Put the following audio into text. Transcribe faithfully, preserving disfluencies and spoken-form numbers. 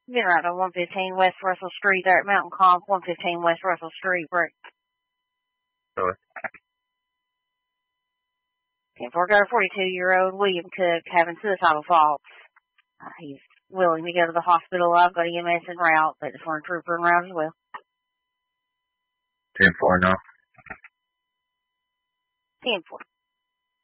Been right on one fifteen West Russell Street there at Mountain Comp, one fifteen West Russell Street, Brick. Really? ten four got a forty-two-year-old William Cook having suicidal thoughts. Uh, he's willing to go to the hospital. I've got E M S en route, but just want a trooper en route as well. ten four, no. ten four.